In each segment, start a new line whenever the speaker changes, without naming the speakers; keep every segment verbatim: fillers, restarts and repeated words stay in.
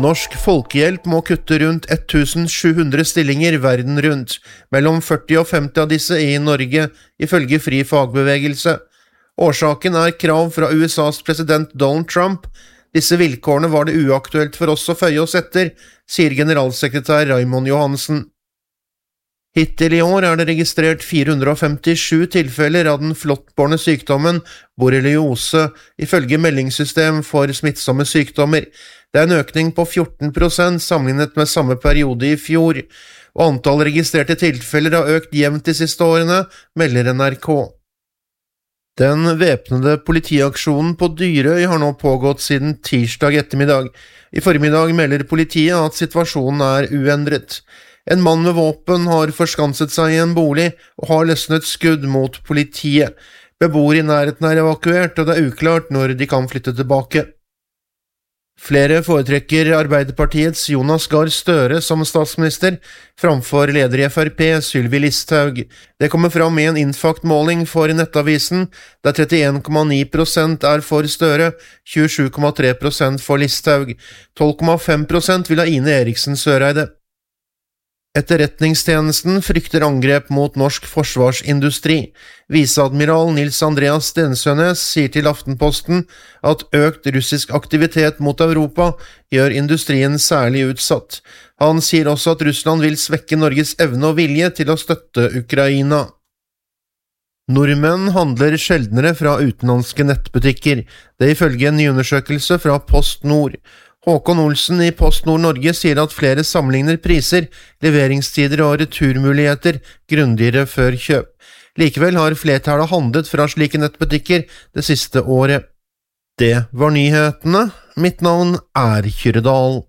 Norsk Folkehjelp må kutte rundt sju hundre stillinger verden rundt, mellom førti og femti av disse i Norge, ifølge Fri Fagbevegelse. Årsaken er krav fra U S A's president Donald Trump. Disse vilkårene var det uaktuelt for oss å føye oss etter, sier generalsekretær Raymond Johansen. Hittil i år er det registrert fire hundre femtisju tilfeller av den flåttbårne sykdommen borreliose, ifølge meldingssystem for smittsomme sykdommer. Det er en økning på fjorten prosent sammenlignet med samme periode i fjor, og antall registrerte tilfeller har økt jevnt de siste årene, melder N R K. Den væpnede politiaksjonen på Dyrøy har nå pågått siden tirsdag ettermiddag. I formiddag melder politiet at situasjonen er uendret. En mann med våpen har forskanset seg i en bolig og har løsnet skudd mot politiet. Beboere i nærheten er evakuert, og det er uklart når de kan flytte tilbake. Flere foretrekker Arbeiderpartiets Jonas Gahr Støre som statsminister framfor leder i F R P Sylvi Listhaug. Det kommer fram i en Infakt-måling for Nettavisen, der trettien komma ni prosent er for Støre, tjuesju komma tre prosent for Listhaug, tolv komma fem prosent vil ha Ine Eriksen Søreide. Etterretningstjenesten frykter angrep mot norsk forsvarsindustri. Viseadmiral Nils Andreas Stensønes sier til Aftenposten at økt russisk aktivitet mot Europa gjør industrien særlig utsatt. Han sier også at Russland vil svekke Norges evne og vilje til å støtte Ukraina. Nordmenn handler sjeldnere fra utenlandske nettbutikker. Det ifølge en ny undersøkelse fra Post Nord. Håkon Olsen i Post Nord Norge sier at flere sammenligner priser, leveringstider og returmuligheter grundigere før kjøp. Likevel har flertallet handlet fra slike nettbutikker det siste året. Det var nyhetene. Mitt navn er Kyrre Dahl.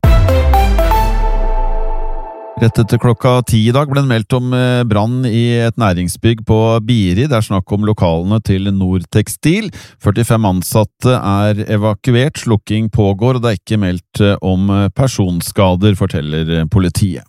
Rett etter klokka ti i dag ble det meldt om brann i et næringsbygg på Biri. Det er snakk om lokalene til Nordtekstil. førtifem ansatte er evakuert, slukking pågår, og det er ikke meldt om personskader, forteller politiet.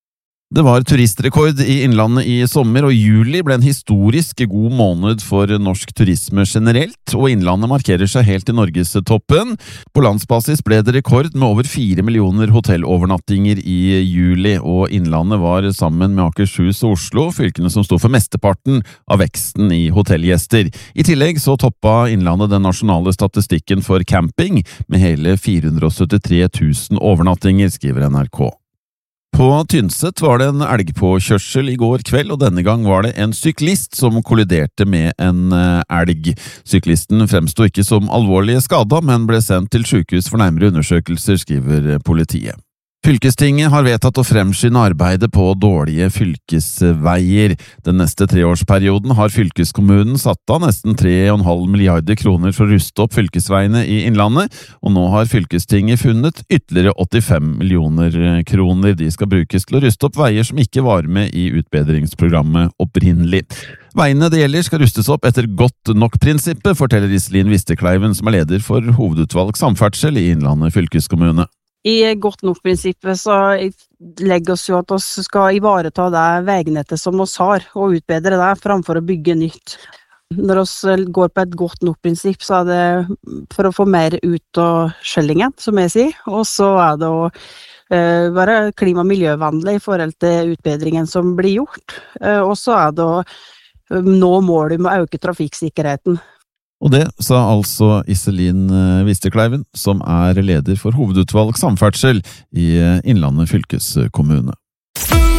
Det var turistrekord i Innlandet i sommer, og juli ble en historisk god måned for norsk turisme generelt, og Innlandet markerer seg helt i Norgestoppen. På landsbasis ble det rekord med over fire millioner hotellovernattinger i juli, og Innlandet var sammen med Akershus og Oslo fylkene som sto for mesteparten av veksten i hotellgjester. I tillegg så toppa Innlandet den nasjonale statistikken for camping med hele fire hundre syttitre tusen overnattinger, skriver N R K. På Tynset var det en elgpåkjørsel i går kveld, og denne gang var det en syklist som kolliderte med en elg. Syklisten fremsto ikke som alvorlig skada, men ble sendt til sykehus for nærmere undersøkelser, skriver politiet. Fylkestinget har vedtatt å fremskynde arbeidet på dårlige fylkesveier. Den neste treårsperioden har fylkeskommunen satt av nesten tre komma fem milliarder kroner for å ruste opp fylkesveiene i Innlandet, og nå har fylkestinget funnet ytterligere åttifem millioner kroner. De skal brukes til å ruste opp veier som ikke var med i utbedringsprogrammet opprinnelig. Veiene det gjelder skal rustes opp etter godt nok-prinsippet, forteller Iselin Vistekleiven, som er leder for hovedutvalg samferdsel i Innlandet fylkeskommune.
I godt nok-prinsippet så legger oss jo at oss skal ivareta det veignettet som oss har, og utbedre det framfor å bygge nytt. Når oss går på et godt nok-prinsipp, så er det for å få mer ut av skjellingen, som jeg sier, og så er det å uh, være klima- og miljøvennlig i forhold til utbedringen som blir gjort, uh, og så er det å nå målet med å øke trafikksikkerheten.
Og det sa altså Iselin Vistekleiven, som er leder for hovedutvalg samferdsel i Innlandet fylkeskommune.